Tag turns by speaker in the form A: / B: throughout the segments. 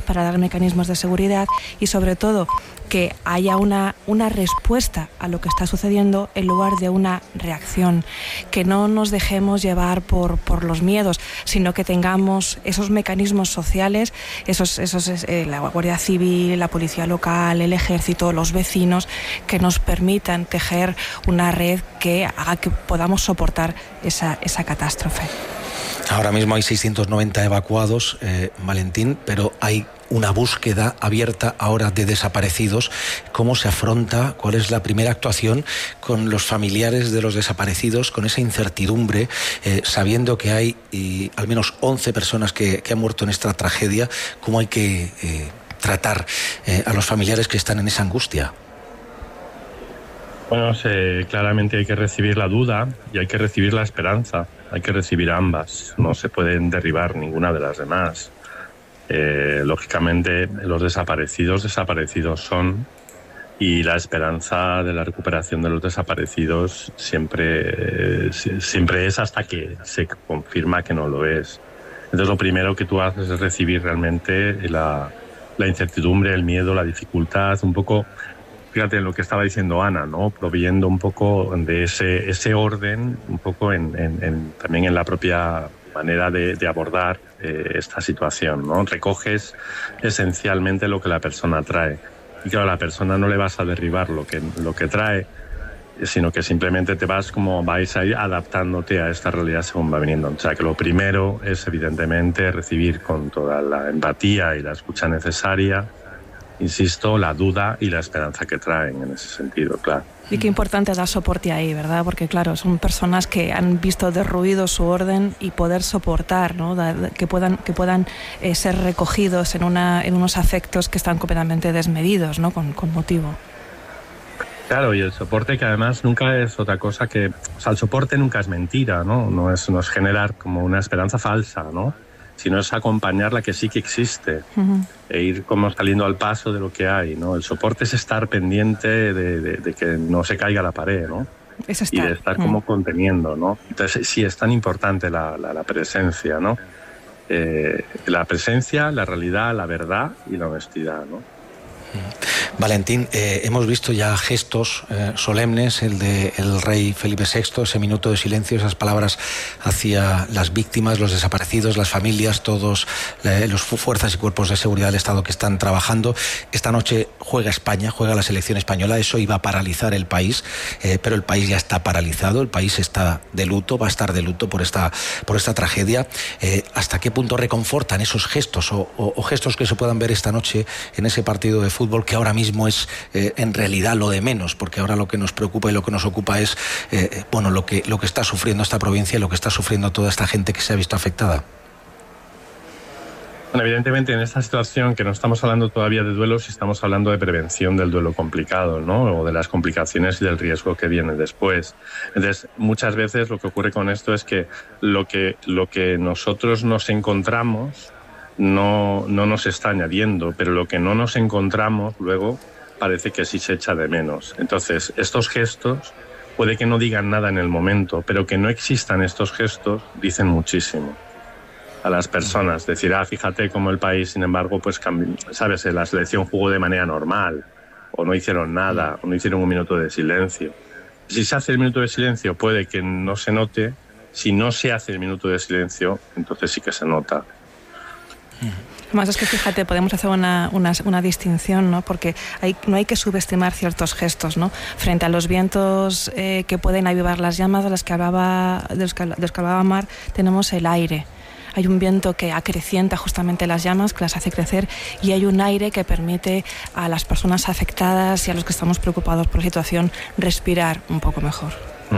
A: para dar mecanismos de seguridad y sobre todo que haya una respuesta a lo que está sucediendo en lugar de una reacción, que no nos dejemos llevar por los miedos, sino que tengamos esos mecanismos sociales, la Guardia Civil, la Policía Local, el Ejército, los vecinos, que nos permitan tejer una red que haga que podamos soportar esa catástrofe.
B: Ahora mismo hay 690 evacuados, Valentín, pero hay una búsqueda abierta ahora de desaparecidos. ¿Cómo se afronta? ¿Cuál es la primera actuación con los familiares de los desaparecidos, con esa incertidumbre, sabiendo que hay al menos 11 personas que han muerto en esta tragedia? ¿Cómo hay que tratar a los familiares que están en esa angustia?
C: Bueno, claramente hay que recibir la duda y hay que recibir la esperanza. Hay que recibir ambas. No se pueden derribar ninguna de las demás. Lógicamente, los desaparecidos son, y la esperanza de la recuperación de los desaparecidos siempre es hasta que se confirma que no lo es. Entonces, lo primero que tú haces es recibir realmente la incertidumbre, el miedo, la dificultad, un poco. Fíjate en lo que estaba diciendo Ana, ¿no? Proviendo un poco de ese orden, un poco también en la propia manera de abordar esta situación, ¿no? Recoges esencialmente lo que la persona trae. Y claro, a la persona no le vas a derribar lo que trae, sino que simplemente vais a ir adaptándote a esta realidad según va viniendo. O sea, que lo primero es, evidentemente, recibir con toda la empatía y la escucha necesaria, insisto, la duda y la esperanza que traen en ese sentido, claro.
A: Y qué importante dar soporte ahí, ¿verdad? Porque claro, son personas que han visto derruido su orden y poder soportar, ¿no? Que puedan ser recogidos en unos afectos que están completamente desmedidos, ¿no? Con motivo.
C: Claro, y el soporte, que además nunca es otra cosa que... O sea, el soporte nunca es mentira, ¿no? No es generar como una esperanza falsa, ¿no? Sino es acompañar la que sí que existe, e ir como saliendo al paso de lo que hay, ¿no? El soporte es estar pendiente de que no se caiga la pared, ¿no? Y de estar como conteniendo, ¿no? Entonces sí, es tan importante la presencia, ¿no? La presencia, la realidad, la verdad y la honestidad, ¿no?
B: Valentín, hemos visto ya gestos solemnes, el del rey Felipe VI, ese minuto de silencio, esas palabras hacia las víctimas, los desaparecidos, las familias, todos los fuerzas y cuerpos de seguridad del Estado que están trabajando. Esta noche juega España, juega la selección española. Eso iba a paralizar el país, pero el país ya está paralizado, el país está de luto, va a estar de luto por esta tragedia. ¿Hasta qué punto reconfortan esos gestos o gestos que se puedan ver esta noche en ese partido de fútbol, que ahora mismo es en realidad lo de menos, porque ahora lo que nos preocupa y lo que nos ocupa es lo que está sufriendo esta provincia y lo que está sufriendo toda esta gente que se ha visto afectada?
C: Bueno, evidentemente en esta situación, que no estamos hablando todavía de duelos, estamos hablando de prevención del duelo complicado, ¿no? O de las complicaciones y del riesgo que viene después. Entonces, muchas veces lo que ocurre con esto es que lo que nosotros nos encontramos no nos está añadiendo, pero lo que no nos encontramos luego parece que sí se echa de menos. Entonces, estos gestos puede que no digan nada en el momento, pero que no existan estos gestos dicen muchísimo a las personas. Decir, fíjate cómo el país, sin embargo, pues sabes, la selección jugó de manera normal, o no hicieron nada, o no hicieron un minuto de silencio. Si se hace el minuto de silencio puede que no se note. Si no se hace el minuto de silencio, entonces sí que se nota.
A: Además es que fíjate, podemos hacer una distinción, ¿no? Porque no hay que subestimar ciertos gestos, ¿no? Frente a los vientos que pueden avivar las llamas de los que hablaba Mar, tenemos el aire. Hay un viento que acrecienta justamente las llamas, que las hace crecer, y hay un aire que permite a las personas afectadas y a los que estamos preocupados por la situación respirar un poco mejor.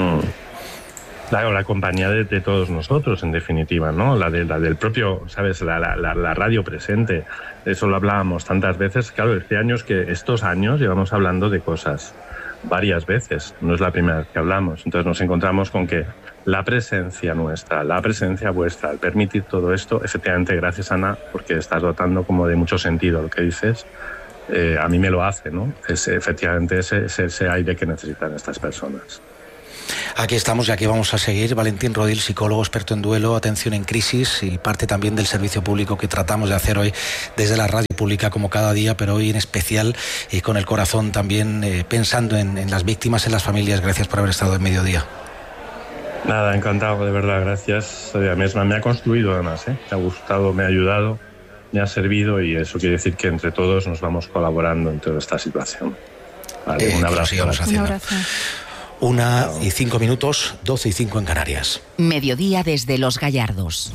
C: Claro, la compañía de todos nosotros, en definitiva, ¿no? La del propio, ¿sabes? La radio presente. Eso lo hablábamos tantas veces. Claro, estos años llevamos hablando de cosas varias veces. No es la primera vez que hablamos. Entonces nos encontramos con que la presencia nuestra, la presencia vuestra, al permitir todo esto, efectivamente, gracias, Ana, porque estás dotando como de mucho sentido lo que dices, a mí me lo hace, ¿no? Es efectivamente ese aire que necesitan estas personas.
B: Aquí estamos y aquí vamos a seguir. Valentín Rodil, psicólogo, experto en duelo, atención en crisis y parte también del servicio público que tratamos de hacer hoy desde la radio pública como cada día, pero hoy en especial y con el corazón también pensando en las víctimas, en las familias. Gracias por haber estado en Mediodía.
C: Nada, encantado, de verdad, gracias. Me ha construido además, me ha gustado, me ha ayudado, me ha servido y eso quiere decir que entre todos nos vamos colaborando en toda esta situación. Vale, un abrazo.
A: Un abrazo.
B: 1:05 minutos, 12:05 en Canarias.
D: Mediodía desde Los Gallardos.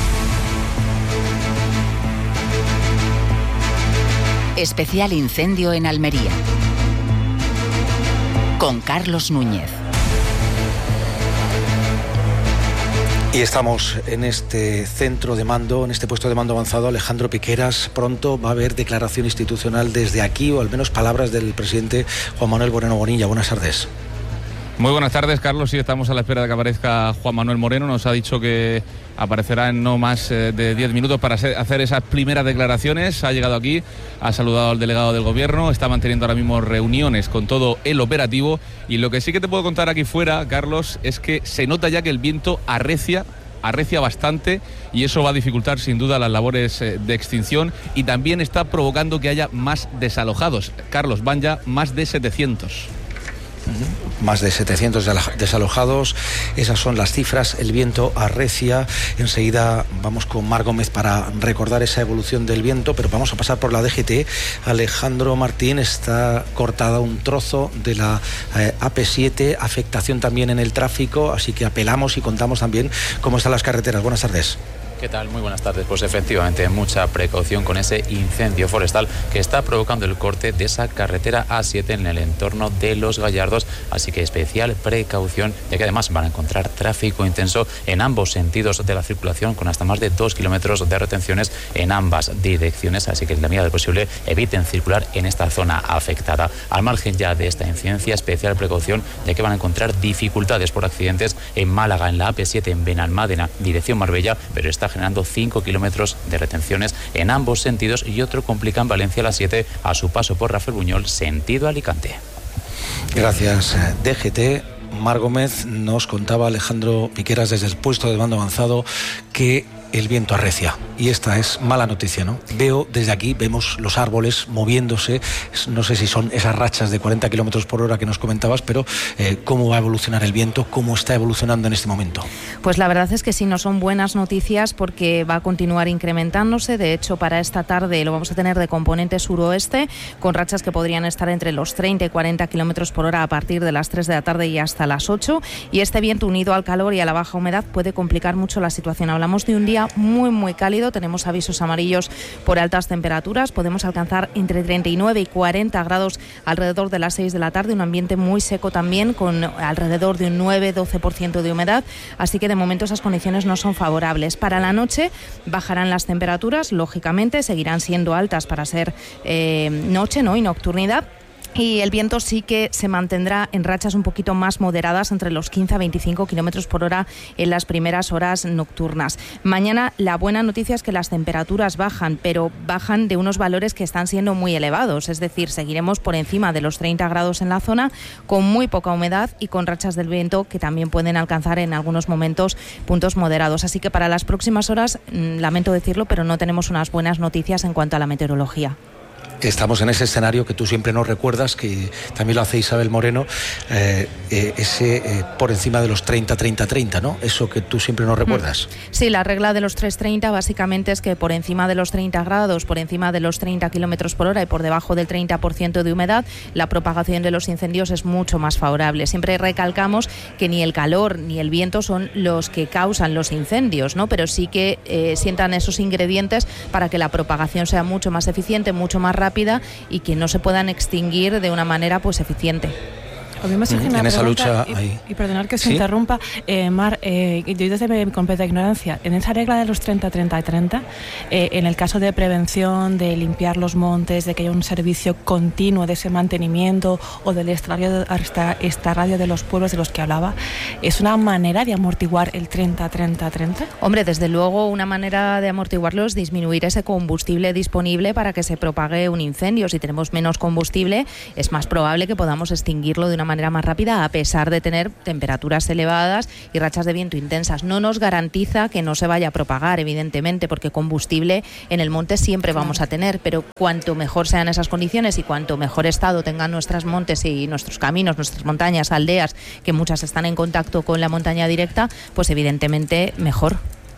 D: Especial incendio en Almería. Con Carlos Núñez.
B: Y estamos en este centro de mando, en este puesto de mando avanzado, Alejandro Piqueras. Pronto va a haber declaración institucional desde aquí, o al menos palabras del presidente Juan Manuel Moreno Bonilla. Buenas tardes.
E: Muy buenas tardes, Carlos. Sí, estamos a la espera de que aparezca Juan Manuel Moreno. Nos ha dicho que aparecerá en no más de 10 minutos para hacer esas primeras declaraciones. Ha llegado aquí, ha saludado al delegado del gobierno, está manteniendo ahora mismo reuniones con todo el operativo. Y lo que sí que te puedo contar aquí fuera, Carlos, es que se nota ya que el viento arrecia bastante y eso va a dificultar sin duda las labores de extinción y también está provocando que haya más desalojados. Carlos, van ya más de 700.
B: Más de 700 desalojados, esas son las cifras. El viento arrecia. Enseguida vamos con Mar Gómez para recordar esa evolución del viento, pero vamos a pasar por la DGT. Alejandro Martín, está cortada un trozo de la AP7, afectación también en el tráfico, así que apelamos y contamos también cómo están las carreteras. Buenas tardes.
F: ¿Qué tal? Muy buenas tardes. Pues efectivamente, mucha precaución con ese incendio forestal que está provocando el corte de esa carretera A7 en el entorno de Los Gallardos, así que especial precaución, ya que además van a encontrar tráfico intenso en ambos sentidos de la circulación, con hasta más de 2 kilómetros de retenciones en ambas direcciones, así que en la medida de posible eviten circular en esta zona afectada. Al margen ya de esta incidencia, especial precaución, ya que van a encontrar dificultades por accidentes en Málaga, en la AP7 en Benalmádena, dirección Marbella, pero está generando 5 kilómetros de retenciones en ambos sentidos, y otro complica en Valencia a las 7 a su paso por Rafelbuñol, sentido Alicante.
B: Gracias, DGT. Mar Gómez, nos contaba Alejandro Piqueras desde el puesto de mando avanzado que el viento arrecia. Y esta es mala noticia, ¿no? Veo desde aquí, vemos los árboles moviéndose. No sé si son esas rachas de 40 kilómetros por hora que nos comentabas, pero ¿cómo va a evolucionar el viento? ¿Cómo está evolucionando en este momento?
A: Pues la verdad es que sí, no son buenas noticias porque va a continuar incrementándose. De hecho, para esta tarde lo vamos a tener de componente suroeste, con rachas que podrían estar entre los 30 y 40 kilómetros por hora a partir de las 3 de la tarde y hasta las 8. Y este viento, unido al calor y a la baja humedad, puede complicar mucho la situación. Hablamos de un día muy cálido, tenemos avisos amarillos por altas temperaturas, podemos alcanzar entre 39 y 40 grados alrededor de las 6 de la tarde, un ambiente muy seco también, con alrededor de un 9-12% de humedad, así que de momento esas condiciones no son favorables. Para la noche bajarán las temperaturas, lógicamente seguirán siendo altas para ser noche, ¿no?, y nocturnidad. Y el viento sí que se mantendrá en rachas un poquito más moderadas, entre los 15 a 25 kilómetros por hora en las primeras horas nocturnas. Mañana la buena noticia es que las temperaturas bajan, pero bajan de unos valores que están siendo muy elevados. Es decir, seguiremos por encima de los 30 grados en la zona, con muy poca humedad y con rachas del viento que también pueden alcanzar en algunos momentos puntos moderados. Así que para las próximas horas, lamento decirlo, pero no tenemos unas buenas noticias en cuanto a la meteorología.
B: Estamos en ese escenario que tú siempre nos recuerdas, que también lo hace Isabel Moreno, por encima de los 30-30-30, ¿no? Eso que tú siempre nos recuerdas.
A: Sí, la regla de los 3:30 básicamente es que por encima de los 30 grados, por encima de los 30 kilómetros por hora y por debajo del 30% de humedad, la propagación de los incendios es mucho más favorable. Siempre recalcamos que ni el calor ni el viento son los que causan los incendios, ¿no? Pero sí que sientan esos ingredientes para que la propagación sea mucho más eficiente, mucho más rápida y que no se puedan extinguir de una manera pues eficiente.
B: En esa lucha
A: y perdonar que se interrumpa, Mar, yo desde mi completa ignorancia, en esa regla de los 30-30-30, en el caso de prevención, de limpiar los montes, de que haya un servicio continuo de ese mantenimiento o del extrarradio de los pueblos de los que hablaba, ¿es una manera de amortiguar el 30-30-30? Hombre, desde luego una manera de amortiguarlo es disminuir ese combustible disponible para que se propague un incendio. Si tenemos menos combustible, es más probable que podamos extinguirlo de una manera
G: manera más rápida, a pesar de tener temperaturas elevadas y rachas de viento intensas. No nos garantiza que no se vaya a propagar, evidentemente, porque combustible en el monte siempre vamos a tener, pero cuanto mejor sean esas condiciones y cuanto mejor estado tengan nuestros montes y nuestros caminos, nuestras montañas, aldeas, que muchas están en contacto con la montaña directa, pues evidentemente mejor.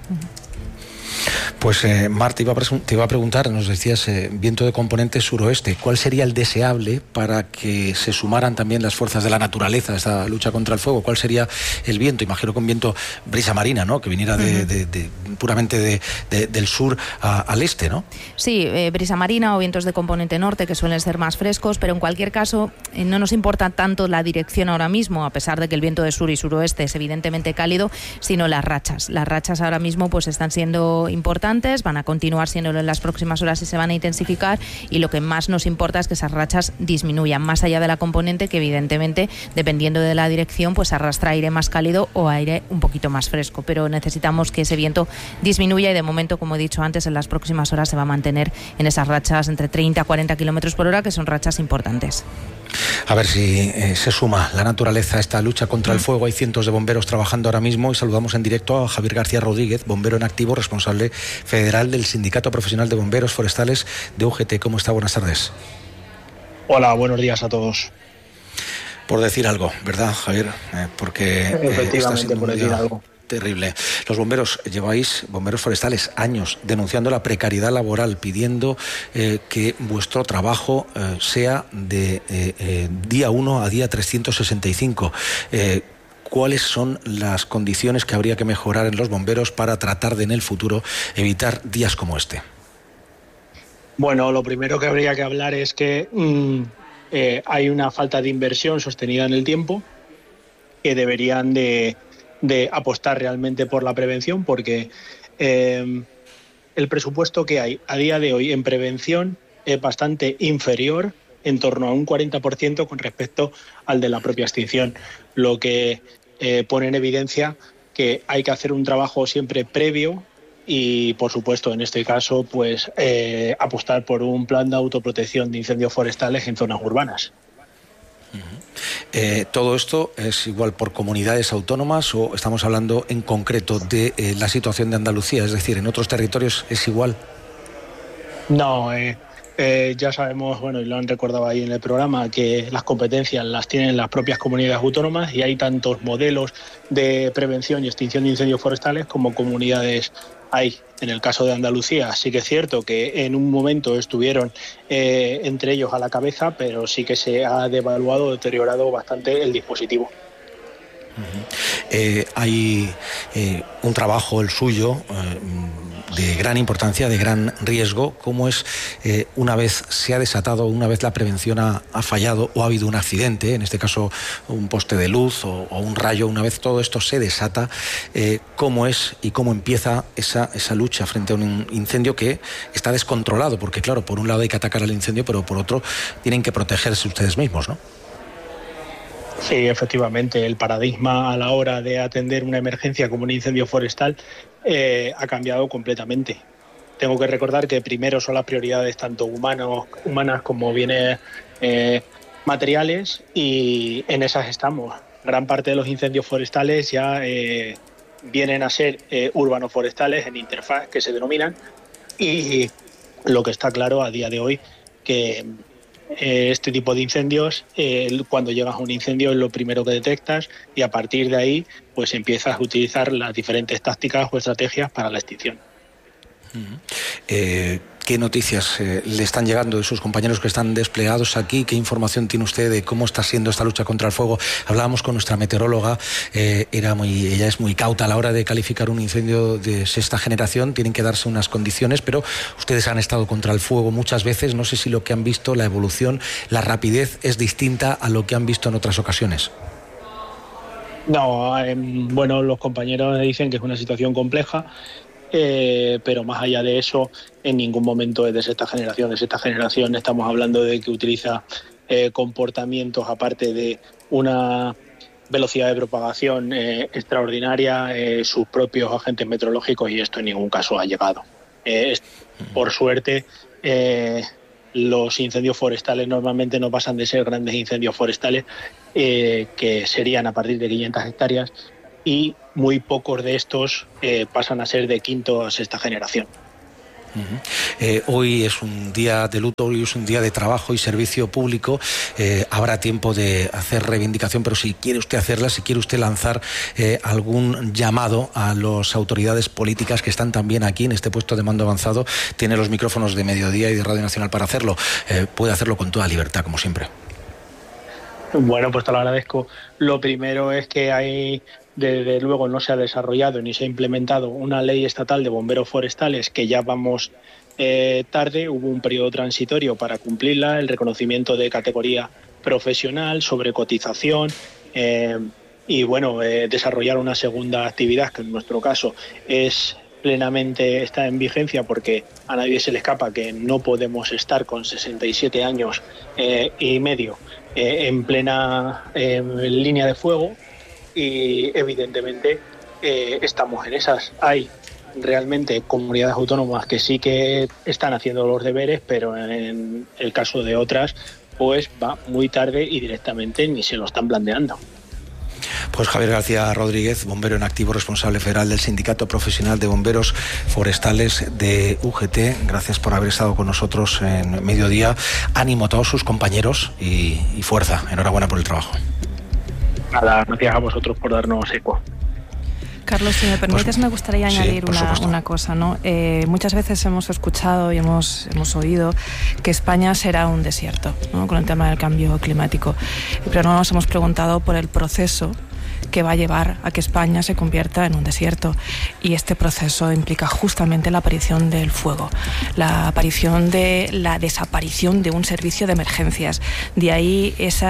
B: Pues Mar, te iba a preguntar, nos decías viento de componente suroeste, ¿cuál sería el deseable para que se sumaran también las fuerzas de la naturaleza a esta lucha contra el fuego? ¿Cuál sería el viento? Imagino que un viento brisa marina, ¿no? Que viniera puramente del sur al este, ¿no?
G: Sí, brisa marina o vientos de componente norte, que suelen ser más frescos, pero en cualquier caso no nos importa tanto la dirección ahora mismo, a pesar de que el viento de sur y suroeste es evidentemente cálido, sino las rachas. Las rachas ahora mismo pues están siendo importantes, van a continuar siéndolo en las próximas horas y se van a intensificar, y lo que más nos importa es que esas rachas disminuyan, más allá de la componente, que evidentemente, dependiendo de la dirección, pues arrastra aire más cálido o aire un poquito más fresco, pero necesitamos que ese viento disminuya, y de momento, como he dicho antes, en las próximas horas se va a mantener en esas rachas entre 30 a 40 kilómetros por hora, que son rachas importantes.
B: A ver si se suma la naturaleza a esta lucha contra el fuego. Hay cientos de bomberos trabajando ahora mismo y saludamos en directo a Javier García Rodríguez, bombero en activo, responsable federal del Sindicato Profesional de Bomberos Forestales de UGT. ¿Cómo está? Buenas tardes.
H: Hola, buenos días a todos.
B: Por decir algo, ¿verdad, Javier? Porque
H: efectivamente, por decir algo.
B: Terrible. Los bomberos, bomberos forestales, años denunciando la precariedad laboral, pidiendo que vuestro trabajo sea de día 1 a día 365. ¿Cuáles son las condiciones que habría que mejorar en los bomberos para tratar de, en el futuro, evitar días como este?
H: Bueno, lo primero que habría que hablar es que hay una falta de inversión sostenida en el tiempo, que deberían de apostar realmente por la prevención, porque el presupuesto que hay a día de hoy en prevención es bastante inferior, en torno a un 40% con respecto al de la propia extinción, lo que pone en evidencia que hay que hacer un trabajo siempre previo y, por supuesto, en este caso, pues apostar por un plan de autoprotección de incendios forestales en zonas urbanas.
B: ¿Todo esto es igual por comunidades autónomas o estamos hablando en concreto de la situación de Andalucía? Es decir, ¿en otros territorios es igual?
H: No, ya sabemos, bueno, y lo han recordado ahí en el programa, que las competencias las tienen las propias comunidades autónomas, y hay tantos modelos de prevención y extinción de incendios forestales como comunidades hay. En el caso de Andalucía sí que es cierto que en un momento estuvieron entre ellos a la cabeza, pero sí que se ha devaluado, deteriorado bastante el dispositivo.
B: Hay un trabajo, el suyo, de gran importancia, de gran riesgo, como es una vez se ha desatado, una vez la prevención ha fallado o ha habido un accidente, en este caso un poste de luz o un rayo, una vez todo esto se desata, cómo es y cómo empieza esa lucha frente a un incendio que está descontrolado, porque claro, por un lado hay que atacar al incendio, pero por otro tienen que protegerse ustedes mismos, ¿no?
H: Sí, efectivamente, el paradigma a la hora de atender una emergencia como un incendio forestal ha cambiado completamente. Tengo que recordar que primero son las prioridades tanto humanas como bienes materiales, y en esas estamos. Gran parte de los incendios forestales ya vienen a ser urbano-forestales en interfaz, que se denominan, y lo que está claro a día de hoy que este tipo de incendios, cuando llegas a un incendio es lo primero que detectas, y a partir de ahí pues empiezas a utilizar las diferentes tácticas o estrategias para la extinción.
B: ¿Qué noticias le están llegando de sus compañeros que están desplegados aquí? ¿Qué información tiene usted de cómo está siendo esta lucha contra el fuego? Hablábamos con nuestra meteoróloga, ella es muy cauta a la hora de calificar un incendio de sexta generación, tienen que darse unas condiciones, pero ustedes han estado contra el fuego muchas veces, no sé si lo que han visto, la evolución, la rapidez es distinta a lo que han visto en otras ocasiones.
H: No, bueno, los compañeros dicen que es una situación compleja, pero más allá de eso, en ningún momento es de sexta generación. De sexta generación estamos hablando de que utiliza comportamientos, aparte de una velocidad de propagación extraordinaria, sus propios agentes meteorológicos, y esto en ningún caso ha llegado. Por suerte, los incendios forestales normalmente no pasan de ser grandes incendios forestales que serían a partir de 500 hectáreas, y muy pocos de estos pasan a ser de quinta o sexta generación.
B: Hoy es un día de luto, hoy es un día de trabajo y servicio público. Habrá tiempo de hacer reivindicación, pero si quiere usted hacerla, si quiere usted lanzar algún llamado a las autoridades políticas que están también aquí en este puesto de mando avanzado, tiene los micrófonos de Mediodía y de Radio Nacional para hacerlo. Puede hacerlo con toda libertad, como siempre.
H: Bueno, pues te lo agradezco. Lo primero es que desde luego no se ha desarrollado ni se ha implementado una ley estatal de bomberos forestales, que ya vamos tarde. Hubo un periodo transitorio para cumplirla, el reconocimiento de categoría profesional, sobre cotización y bueno, desarrollar una segunda actividad que en nuestro caso plenamente está en vigencia, porque a nadie se le escapa que no podemos estar con 67 años y medio en plena línea de fuego. Y evidentemente estamos en esas. Hay realmente comunidades autónomas que sí que están haciendo los deberes, pero en el caso de otras pues va muy tarde y directamente ni se lo están planteando.
B: Pues Javier García Rodríguez, bombero en activo, responsable federal del Sindicato Profesional de Bomberos Forestales de UGT, gracias por haber estado con nosotros en Mediodía. Ánimo a todos sus compañeros y fuerza. Enhorabuena por el trabajo.
H: Nada, gracias a vosotros por darnos eco.
A: Carlos, si me permites, me gustaría añadir una cosa, ¿no? Muchas veces hemos escuchado y hemos oído que España será un desierto, ¿no?, con el tema del cambio climático, pero no nos hemos preguntado por el proceso que va a llevar a que España se convierta en un desierto, y este proceso implica justamente la aparición del fuego, la desaparición de un servicio de emergencias. De ahí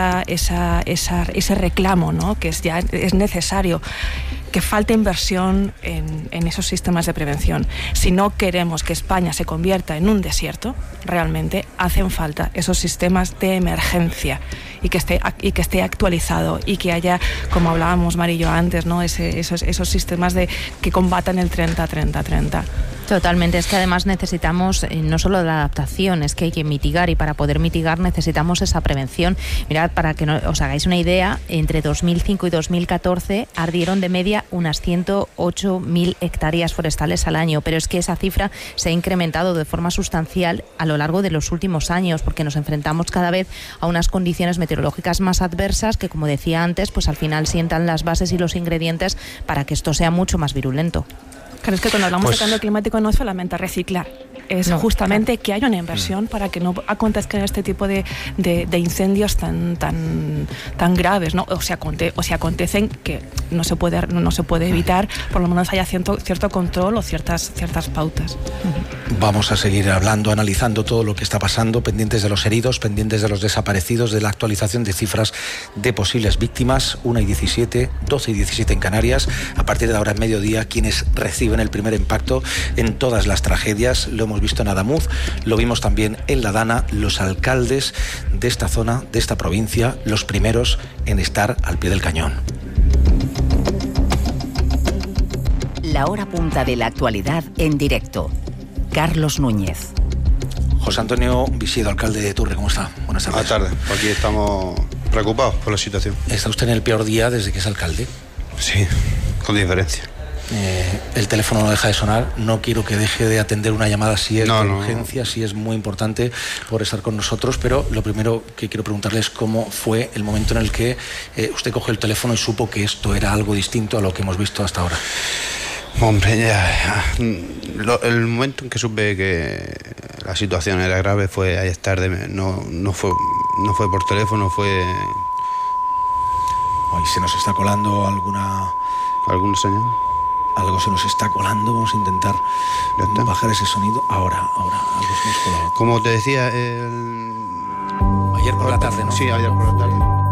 A: ese reclamo, ¿no?, que es necesario que falte inversión en esos sistemas de prevención. Si no queremos que España se convierta en un desierto, realmente hacen falta esos sistemas de emergencia y que esté actualizado, y que haya, como hablábamos Mari y yo antes, ¿no?, esos sistemas que combatan el 30-30-30.
G: Totalmente, es que además necesitamos no solo la adaptación, es que hay que mitigar, y para poder mitigar necesitamos esa prevención. Mirad, para que os hagáis una idea, entre 2005 y 2014 ardieron de media unas 108.000 hectáreas forestales al año, pero es que esa cifra se ha incrementado de forma sustancial a lo largo de los últimos años, porque nos enfrentamos cada vez a unas condiciones meteorológicas más adversas que, como decía antes, pues al final sientan las bases y los ingredientes para que esto sea mucho más virulento.
A: Claro, es que cuando hablamos de cambio climático no es solamente reciclar, es justamente que haya una inversión para que no acontezcan este tipo de incendios tan graves, ¿no? O si acontecen, que no se puede evitar, por lo menos haya cierto control o ciertas pautas.
B: Vamos a seguir hablando, analizando todo lo que está pasando, pendientes de los heridos, pendientes de los desaparecidos, de la actualización de cifras de posibles víctimas. 1:17, 12:17 en Canarias. A partir de ahora, en Mediodía, quienes reciben el primer impacto en todas las tragedias. Lo hemos visto en Adamuz, lo vimos también en La Dana. Los alcaldes de esta zona, de esta provincia, los primeros en estar al pie del cañón.
D: La hora punta de la actualidad en directo. Carlos Núñez.
B: José Antonio Visiedo, alcalde de Turre, ¿cómo está? Buenas tardes.
I: Buenas tardes. Aquí estamos preocupados por la situación.
B: ¿Está usted en el peor día desde que es alcalde?
I: Sí, con diferencia.
B: El teléfono no deja de sonar. No quiero que deje de atender una llamada si es de urgencia, si es muy importante, por estar con nosotros, pero lo primero que quiero preguntarle es cómo fue el momento en el que usted cogió el teléfono y supo que esto era algo distinto a lo que hemos visto hasta ahora.
I: Hombre, el momento en que supe que la situación era grave fue ayer tarde. No fue por teléfono, fue...
B: Hoy se nos está colando
I: ¿alguna señal?
B: Algo se nos está colando, vamos a intentar bajar ese sonido. Ahora, algo se nos colado.
I: Como te decía,
B: ayer por la tarde, ¿no?
I: Sí, ayer por la tarde.